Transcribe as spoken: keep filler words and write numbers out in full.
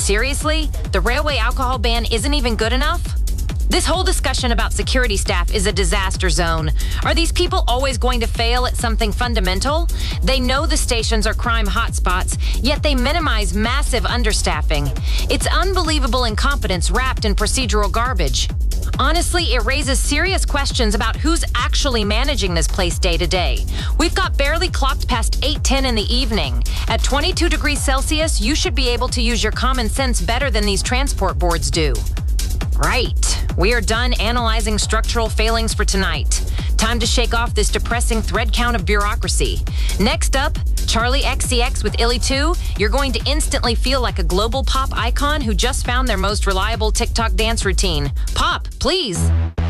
Seriously? The railway alcohol ban isn't even good enough? This whole discussion about security staff is a disaster zone. Are these people always going to fail at something fundamental? They know the stations are crime hotspots, yet they minimize massive understaffing. It's unbelievable incompetence wrapped in procedural garbage. Honestly, it raises serious questions about who's actually managing this place day to day. We've got barely clocked past eight ten in the evening. At twenty-two degrees Celsius, you should be able to use your common sense better than these transport boards do. Right. We are done analyzing structural failings for tonight. Time to shake off this depressing thread count of bureaucracy. Next up, Charlie X C X with Illy two. You're going to instantly feel like a global pop icon who just found their most reliable TikTok dance routine. Pop, please.